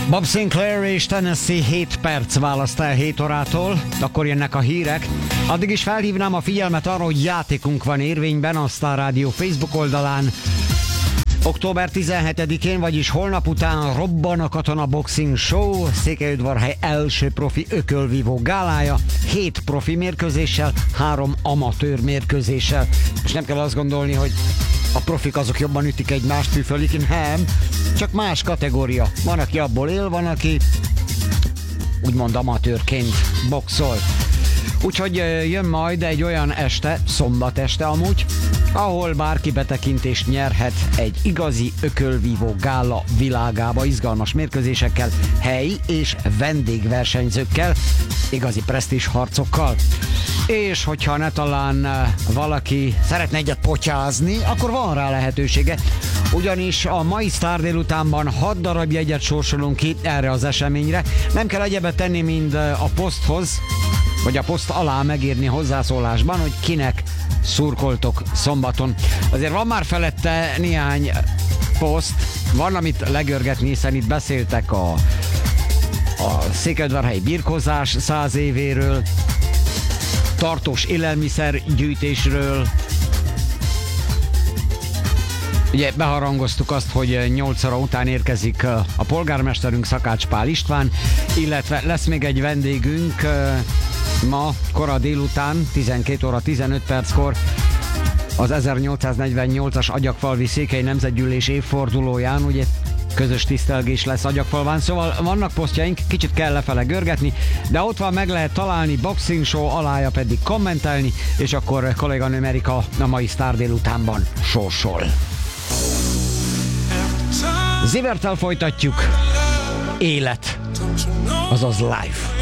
Bob Sinclair és Tennessee 7 perc választ el 7 órától, akkor jönnek a hírek. Addig is felhívnám a figyelmet arra, hogy játékunk van érvényben a Star Radio Facebook oldalán. Október 17-én, vagyis holnap után robban a Katona Boxing Show, Székelyudvarhely első profi ökölvívó gálája, 7 profi mérkőzéssel, 3 amatőr mérkőzéssel. És nem kell azt gondolni, hogy a profik azok jobban ütik egymást, tűfölik, nem, csak más kategória. Van, aki abból él, van, aki úgymond amatőrként boxol. Úgyhogy jön majd egy olyan este, szombat este amúgy, ahol bárki betekintést nyerhet egy igazi ökölvívó gála világába, izgalmas mérkőzésekkel, helyi és vendégversenyzőkkel, igazi presztízs harcokkal. És hogyha ne talán valaki szeretne egyet potyázni, akkor van rá lehetősége. Ugyanis a mai Sztár délutánban 6 darab jegyet sorsolunk ki erre az eseményre. Nem kell egyebet tenni, mind a poszthoz, vagy a poszt alá megírni hozzászólásban, hogy kinek szurkoltok szombaton. Azért van már felette néhány poszt, van amit legörgetni, hiszen itt beszéltek a Székelyudvarhelyi birkózás 100 évéről, tartós élelmiszergyűjtésről. Ugye beharangoztuk azt, hogy 8 óra után érkezik a polgármesterünk, Szakács Pál István, illetve lesz még egy vendégünk ma kora délután, 12 óra 15 perckor, az 1848-as Agyagfalvi Székely Nemzetgyűlés évfordulóján, ugye közös tisztelgés lesz Agyagfalván, szóval vannak posztjaink, kicsit kell lefele görgetni, de ott van, meg lehet találni, Boxing Show alája pedig kommentelni, és akkor kolléganőm Erika a mai Sztár délutánban sorsol. Zivertel folytatjuk. Élet, azaz life.